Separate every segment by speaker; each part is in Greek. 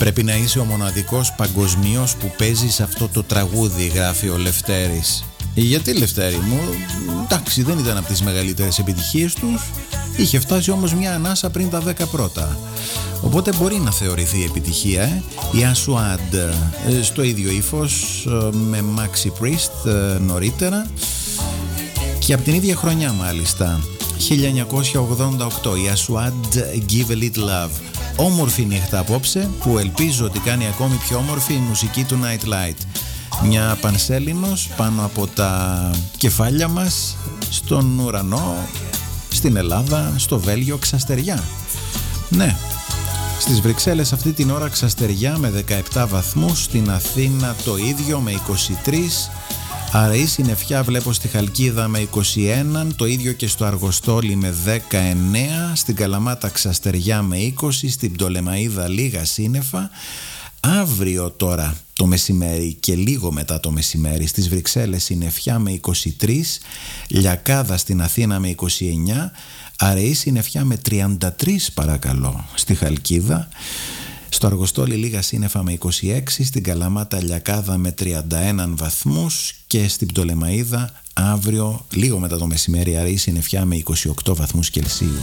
Speaker 1: Πρέπει να είσαι ο μοναδικός παγκοσμίως που παίζεις αυτό το τραγούδι, γράφει ο Λευτέρης. Γιατί, Λευτέρη μου? Εντάξει, δεν ήταν από τις μεγαλύτερες επιτυχίες τους. Είχε φτάσει όμως μια ανάσα πριν τα 10 πρώτα. Οπότε μπορεί να θεωρηθεί επιτυχία. Η Ασουάντ στο ίδιο ύφος με Maxi Priest νωρίτερα. Και από την ίδια χρονιά μάλιστα, 1988, η Aswad Give a Little Love. Όμορφη νύχτα απόψε, που ελπίζω ότι κάνει ακόμη πιο όμορφη η μουσική του Nightlight. Μια πανσέλινος πάνω από τα κεφάλια μας, στον ουρανό, στην Ελλάδα, στο Βέλγιο, ξαστεριά. Ναι, στις Βρυξέλλες αυτή την ώρα ξαστεριά με 17 βαθμούς, στην Αθήνα το ίδιο με 23. Αραιή συννεφιά βλέπω στη Χαλκίδα με 21, το ίδιο και στο Αργοστόλι με 19, στην Καλαμάτα ξαστεριά με 20, στην Πτολεμαΐδα λίγα σύννεφα. Αύριο τώρα το μεσημέρι και λίγο μετά το μεσημέρι στις Βρυξέλλες συννεφιά με 23, Λιακάδα στην Αθήνα με 29, αραιή συννεφιά με 33 παρακαλώ στη Χαλκίδα. Στο Αργοστόλι λίγα σύννεφα με 26, στην Καλαμάτα Λιακάδα με 31 βαθμούς και στην Πτολεμαΐδα αύριο λίγο μετά το μεσημέρι αραιή συννεφιά με 28 βαθμούς Κελσίου.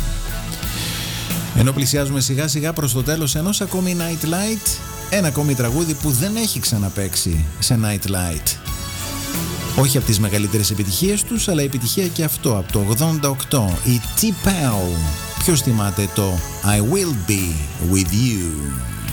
Speaker 1: Ενώ πλησιάζουμε σιγά σιγά προς το τέλος ενός ακόμη Nightlight, ένα ακόμη τραγούδι που δεν έχει ξαναπαίξει σε Nightlight. Όχι από τις μεγαλύτερες επιτυχίες τους, αλλά επιτυχία και αυτό από το 88, η T-Pow. Ποιος θυμάται το I Will Be With You?